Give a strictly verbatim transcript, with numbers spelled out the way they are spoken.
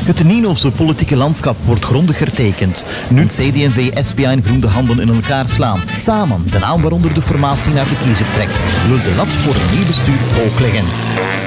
Het Nienhofse politieke landschap wordt grondig hertekend. Nu C D en V, S P A en Groen de handen in elkaar slaan. Samen de naam waaronder de formatie naar de kiezer trekt. Wil de lat voor een nieuw bestuur hoog leggen.